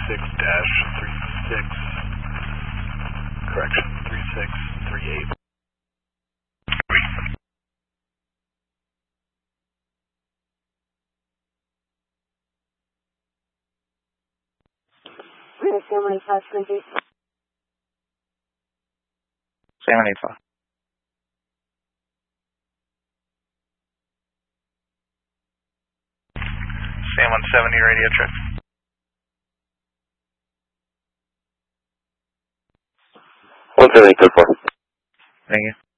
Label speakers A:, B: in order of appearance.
A: 36-36, correction, 3638.
B: San 185.
C: San 170 radio check.
D: One 70, code 4.
C: Thank you.